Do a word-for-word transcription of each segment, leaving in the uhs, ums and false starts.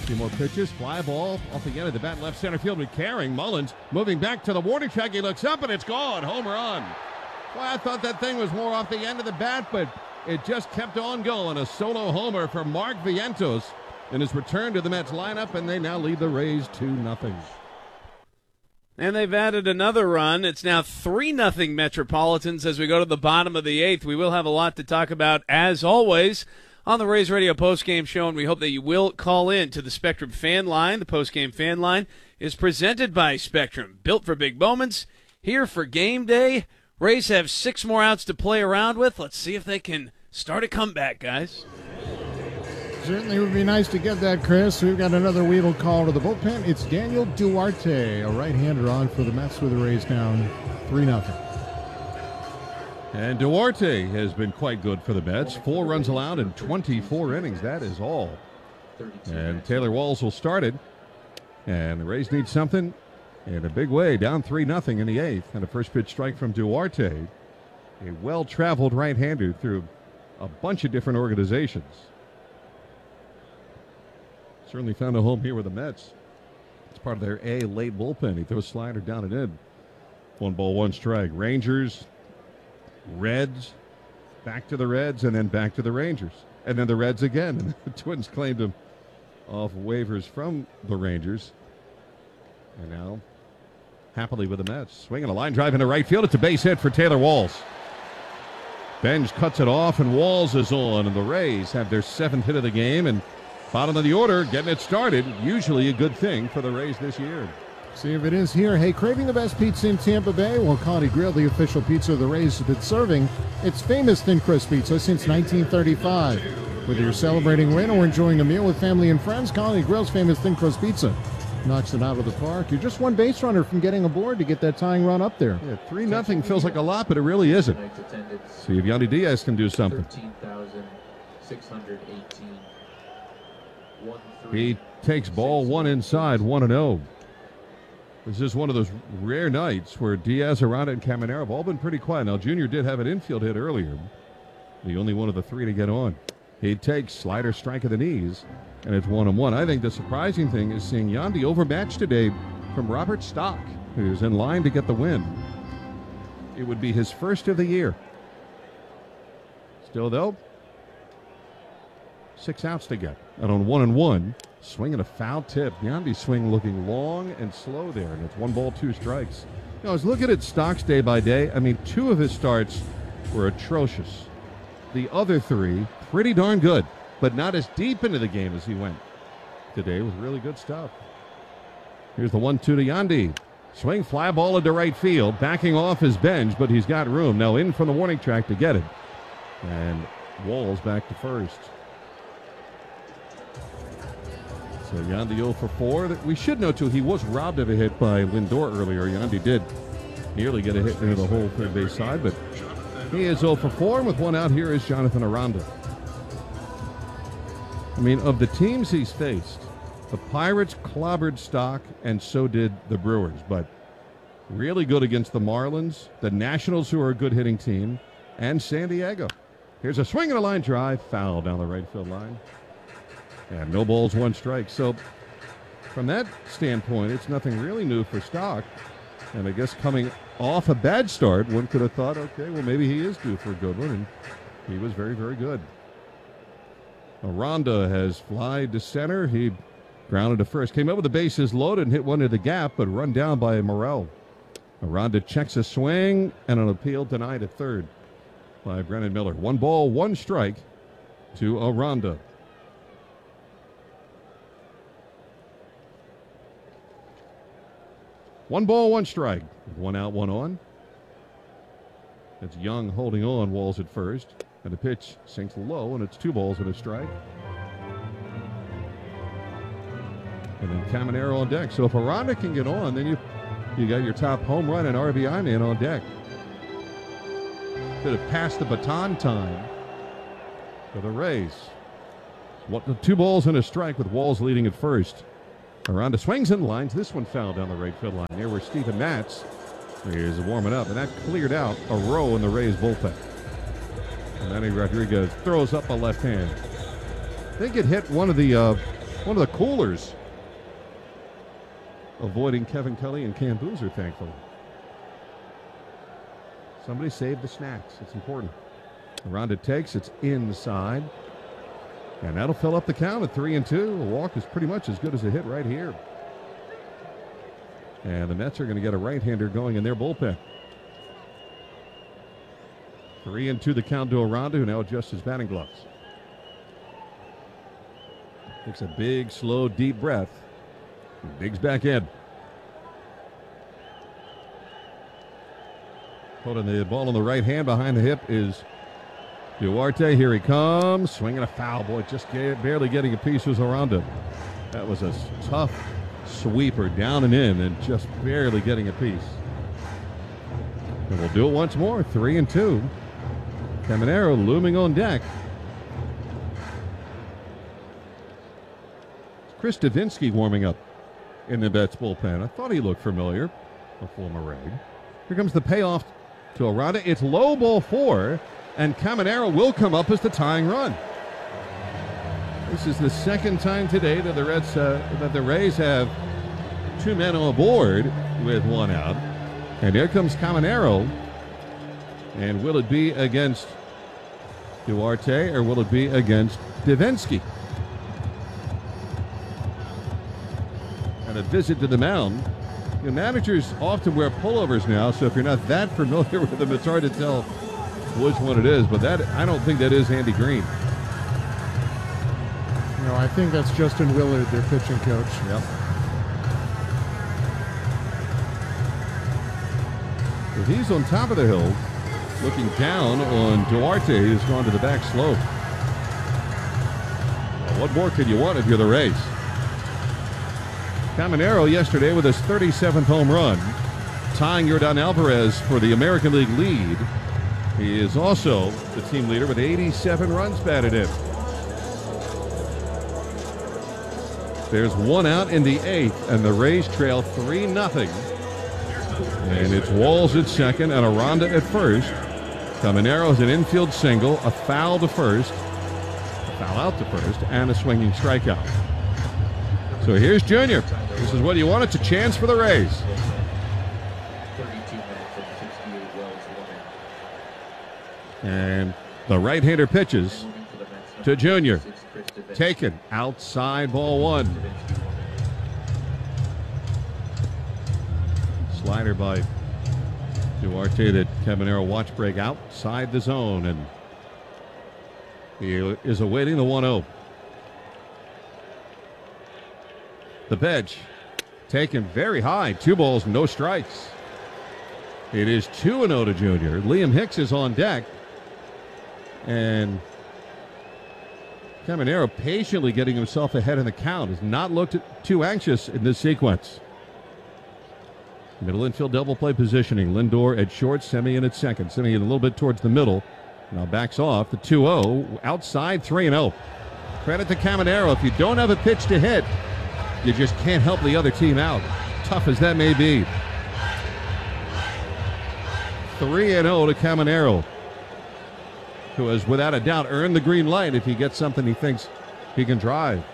Few more pitches. Fly ball off the end of the bat, left center field with Carring. Mullins moving back to the warning track. He looks up and it's gone. Home run. Well, I thought that thing was more off the end of the bat, but it just kept on going. A solo homer for Mark Vientos in his return to the Mets lineup, and they now lead the Rays two nothing. And they've added another run. It's now three nothing Metropolitans as we go to the bottom of the eighth. We will have a lot to talk about, as always, on the Rays Radio postgame show, and we hope that you will call in to the Spectrum fan line. The postgame fan line is presented by Spectrum, built for big moments, here for game day. Rays have six more outs to play around with. Let's see if they can start a comeback, guys. Certainly would be nice to get that, Chris. We've got another Weedle call to the bullpen. It's Daniel Duarte, a right-hander on for the Mets with the Rays down three nothing. And Duarte has been quite good for the Mets. Four runs allowed in twenty-four innings. That is all. And Taylor Walls will start it. And the Rays need something in a big way. Down three nothing in the eighth. And a first pitch strike from Duarte. A well-traveled right-hander through a bunch of different organizations. Certainly found a home here with the Mets. It's part of their A late bullpen. He throws a slider down and in. One ball, one strike. Rangers, Reds, back to the Reds, and then back to the Rangers. And then the Reds again. And the Twins claimed him off waivers from the Rangers. And now, happily with the Mets. Swinging a line drive into right field. It's a base hit for Taylor Walls. Benj cuts it off, and Walls is on. And the Rays have their seventh hit of the game. And bottom of the order, getting it started. Usually a good thing for the Rays this year. See if it is here. Hey, craving the best pizza in Tampa Bay? Well, Connie Grill, the official pizza of the Rays, has been serving its famous thin crust pizza since nineteen thirty-five. Whether you're celebrating a win or enjoying a meal with family and friends, Connie Grill's famous thin crust pizza knocks it out of the park. You're just one base runner from getting aboard to get that tying run up there. Yeah, three nothing feels like a lot, but it really isn't. See if Yandy Diaz can do something. thirteen thousand six hundred eighteen. He takes ball one inside, one and oh. This is one of those rare nights where Diaz, Aranda, and Caminero have all been pretty quiet. Now, Junior did have an infield hit earlier, the only one of the three to get on. He takes slider strike of the knees, and it's one and one. I think the surprising thing is seeing Yandy overmatched today from Robert Stock, who's in line to get the win. It would be his first of the year. Still, though, six outs to get. And on one and one, swinging a foul tip. Yandy's swing looking long and slow there, and it's one ball, two strikes. You know, I was looking at Stock's day by day. I mean, two of his starts were atrocious. The other three, pretty darn good, but not as deep into the game as he went today with really good stuff. Here's the one two to Yandy. Swing, fly ball into right field, backing off his bench, but he's got room. Now in from the warning track to get it. And Walls back to first. So Yandy oh for four. We should know, too, he was robbed of a hit by Lindor earlier. Yandy did nearly get a hit into the whole third base side, but he is oh for four, and with one out here is Jonathan Aranda. I mean, of the teams he's faced, the Pirates clobbered Stock, and so did the Brewers, but really good against the Marlins, the Nationals, who are a good hitting team, and San Diego. Here's a swing and a line drive, foul down the right field line. And no balls, one strike. So from that standpoint, it's nothing really new for Stock. And I guess coming off a bad start, one could have thought, okay, well, maybe he is due for a good one. And he was very, very good. Aranda has flied to center. He grounded to first. Came up with the bases loaded and hit one to the gap, but run down by Morel. Aranda checks a swing and an appeal denied at third by Brennan Miller. One ball, one strike to Aranda. One ball, one strike. One out, one on. It's Young holding on. Walls at first. And the pitch sinks low, and it's two balls and a strike. And then Caminero on deck. So if Aranda can get on, then you you got your top home run and R B I man on deck. Could have passed the baton time for the Rays. What, two balls and a strike with Walls leading at first. Aranda swings and lines. This one foul down the right field line. Here where Stephen Matz is warming up, and that cleared out a row in the Rays bullpen. And Manny Rodriguez throws up a left hand. I think it hit one of the uh, one of the coolers. Avoiding Kevin Kelly and Cam Boozer, thankfully. Somebody save the snacks. It's important. Aranda takes. It's inside. And that'll fill up the count at three and two. A walk is pretty much as good as a hit right here. And the Mets are going to get a right-hander going in their bullpen. Three and two the count to Aranda, who now adjusts his batting gloves. Takes a big, slow, deep breath. And digs back in. Holding the ball in the right hand behind the hip is Duarte. Here he comes. Swinging a foul. Boy, just get, barely getting a piece was Aranda. That was a tough sweeper down and in and just barely getting a piece. And we'll do it once more. Three and two. Caminero looming on deck. Chris Davinsky warming up in the Mets bullpen. I thought he looked familiar, a former Raid. Here comes the payoff to Aranda. It's low ball four, and Caminero will come up as the tying run. This is the second time today that the Reds, uh, that the Rays have two men on board with one out. And here comes Caminero. And will it be against Duarte or will it be against Davinsky? And a visit to the mound. You know, managers often wear pullovers now, so if you're not that familiar with them, it's hard to tell which one it is. But that I don't think that is Andy Green. No, I think that's Justin Willard, their pitching coach. Yep. Well, he's on top of the hill, looking down on Duarte, who's gone to the back slope. Well, what more could you want if you're the Rays? Caminero yesterday with his thirty-seventh home run, tying Yordan Alvarez for the American League lead. He is also the team leader with eighty-seven runs batted in. There's one out in the eighth, and the Rays trail three nothing. And it's Walls at second and Aranda at first. Caminero is an infield single, a foul to first, a foul out to first, and a swinging strikeout. So here's Junior. This is what you want. It's a chance for the Rays. thirty-two minutes and sixty-eight Wells living. And the right-hander pitches to Junior. Taken outside, ball one. Slider by Duarte that Caminero watch break outside the zone, and he is awaiting the one oh. The pitch taken very high. Two balls, no strikes. It is two and oh to Junior. Liam Hicks is on deck. And Caminero patiently getting himself ahead in the count. Has not looked too anxious in this sequence. Middle infield double play positioning. Lindor at short, Semien at second. Semien a little bit towards the middle. Now backs off. The two oh. Outside three and oh. Credit to Caminero. If you don't have a pitch to hit, you just can't help the other team out, tough as that may be. three and oh to Caminero, who has without a doubt earned the green light if he gets something he thinks he can drive.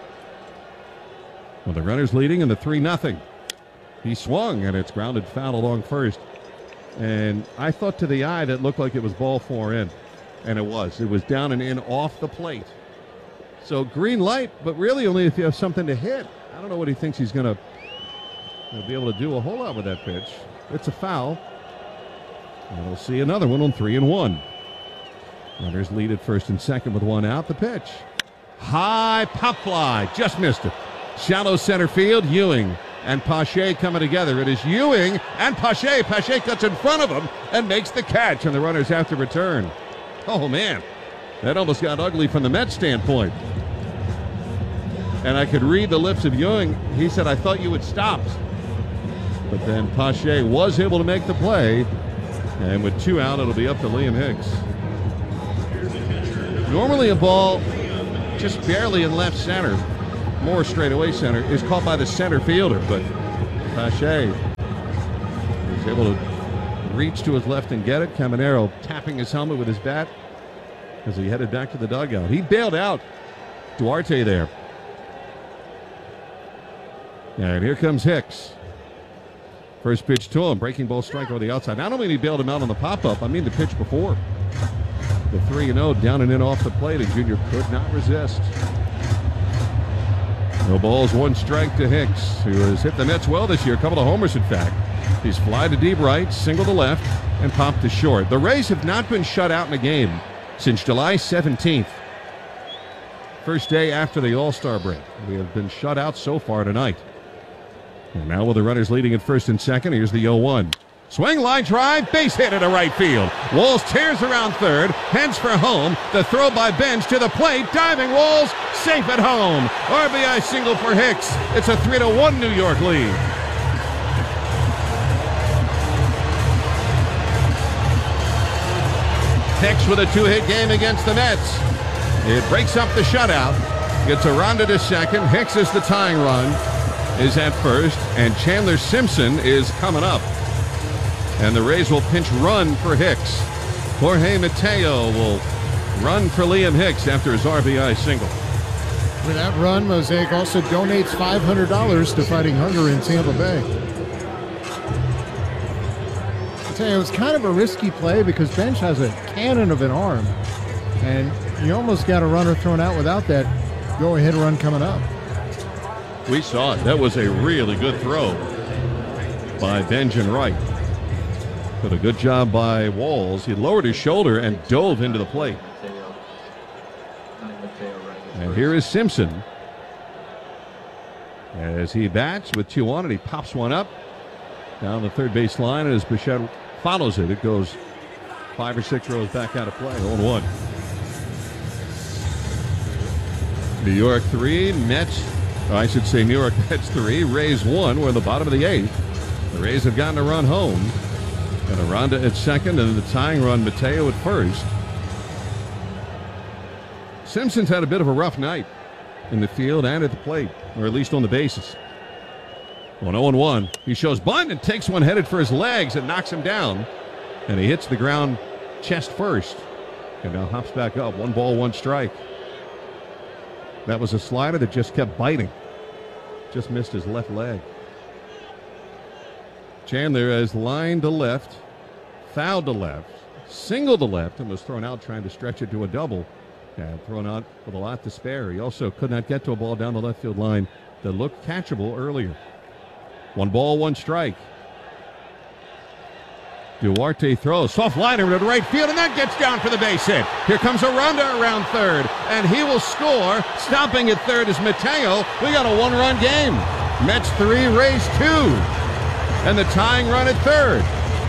Well, the runner's leading in the three nothing. He swung, and it's grounded foul along first. And I thought to the eye that looked like it was ball four in, and it was. It was down and in off the plate. So green light, but really only if you have something to hit. I don't know what he thinks he's going to be able to do a whole lot with that pitch. It's a foul. And we'll see another one on three and one. Runners lead at first and second with one out. The pitch. High pop fly. Just missed it. Shallow center field. Ewing and Pache coming together. It is Ewing and Pache. Pache cuts in front of him and makes the catch, and the runners have to return. Oh, man. That almost got ugly from the Mets standpoint. And I could read the lips of Ewing. He said, I thought you had stopped. But then Pache was able to make the play. And with two out, it'll be up to Liam Hicks. Normally a ball just barely in left center, more straightaway center, is caught by the center fielder. But Pache is able to reach to his left and get it. Caminero tapping his helmet with his bat as he headed back to the dugout. He bailed out Duarte there. And here comes Hicks. First pitch to him, breaking ball strike over the outside. Not only did he bailed him out on the pop-up, I mean the pitch before. The three and oh down and in off the plate, and Junior could not resist. No balls, one strike to Hicks, who has hit the Mets well this year. A couple of homers, in fact. He's fly to deep right, single to left, and popped to short. The Rays have not been shut out in a game since July seventeenth. First day after the All-Star break. We have been shut out so far tonight. And now with the runners leading at first and second, here's the oh one. Swing, line drive, base hit into right field. Walls tears around third, heads for home. The throw by Bench to the plate, diving Walls, safe at home. R B I single for Hicks. It's a three to one New York lead. Hicks with a two-hit game against the Mets. It breaks up the shutout. Gets Aranda to second. Hicks is the tying run, is at first, and Chandler Simpson is coming up. And the Rays will pinch run for Hicks. Jorge Mateo will run for Liam Hicks after his R B I single. With that run, Mosaic also donates five hundred dollars to Fighting Hunger in Tampa Bay. I tell you, it was kind of a risky play because Bench has a cannon of an arm. And you almost got a runner thrown out without that go-ahead run coming up. We saw it. That was a really good throw by Benjamin Wright. But a good job by Walls. He lowered his shoulder and dove into the plate. And here is Simpson. As he bats with two on it, he pops one up down the third base line, and as Bichette follows it, it goes five or six rows back out of play. oh one. New York three, Mets, or I should say New York Mets three, Rays one. We're in the bottom of the eighth. The Rays have gotten a run home. And Aranda at second, and the tying run, Mateo at first. Simpson's had a bit of a rough night in the field and at the plate, or at least on the bases. Well, oh one. He shows bunt and takes one headed for his legs and knocks him down. And he hits the ground chest first. And now hops back up. One ball, one strike. That was a slider that just kept biting. Just missed his left leg. Chandler has lined to left, fouled to left, singled to left, and was thrown out trying to stretch it to a double. And thrown out with a lot to spare. He also could not get to a ball down the left field line that looked catchable earlier. One ball, one strike. Duarte throws, soft liner to right field, and that gets down for the base hit. Here comes Aranda around third, and he will score. Stopping at third is Mateo. We got a one-run game. Mets three, Rays two. And the tying run at third.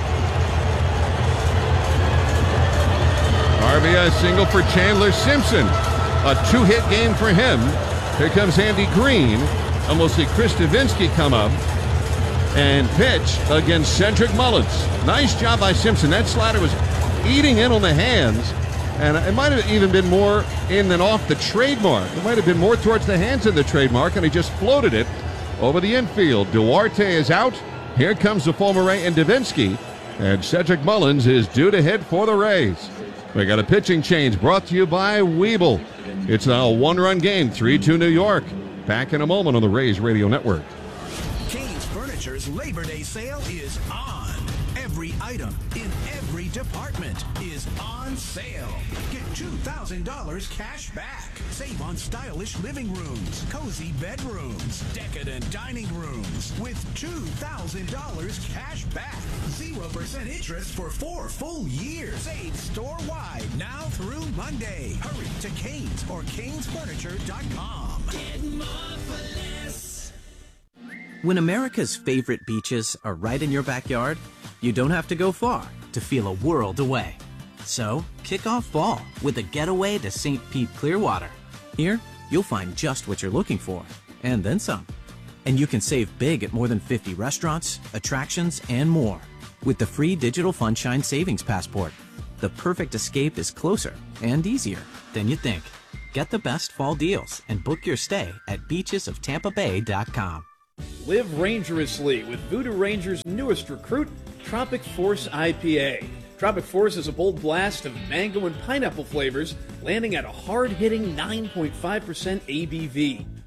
R B I single for Chandler Simpson. A two-hit game for him. Here comes Andy Green. And we'll see Chris Davinsky come up and pitch against Cedric Mullins. Nice job by Simpson. That slider was eating in on the hands. And it might have even been more in than off the trademark. It might have been more towards the hands of the trademark, and he just floated it over the infield. Duarte is out. Here comes the former Ray and Davinsky, and Cedric Mullins is due to hit for the Rays. We got a pitching change brought to you by Weeble. It's now a one-run game, three two New York. Back in a moment on the Rays Radio Network. Kane's Furniture's Labor Day sale is on. Every item in every department is on sale. Get two thousand dollars cash back. Save on stylish living rooms, cozy bedrooms, decadent dining rooms with two thousand dollars cash back. zero percent interest for four full years. Save store-wide now through Monday. Hurry to Kane's or Kanes Furniture dot com. Get more for less. When America's favorite beaches are right in your backyard, you don't have to go far to feel a world away. So, kick off fall with a getaway to Saint Pete Clearwater. Here, you'll find just what you're looking for, and then some. And you can save big at more than fifty restaurants, attractions, and more. With the free digital Funshine Savings Passport, the perfect escape is closer and easier than you think. Get the best fall deals and book your stay at beaches of tampa bay dot com. Live Rangerously with Voodoo Ranger's newest recruit, Tropic Force I P A. Tropic Force is a bold blast of mango and pineapple flavors, landing at a hard-hitting nine point five percent A B V.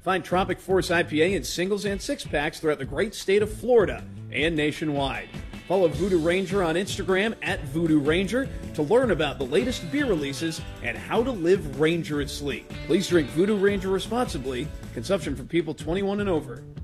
Find Tropic Force I P A in singles and six-packs throughout the great state of Florida and nationwide. Follow Voodoo Ranger on Instagram at Voodoo Ranger to learn about the latest beer releases and how to live rangerously. Please drink Voodoo Ranger responsibly. Consumption for people twenty-one and over.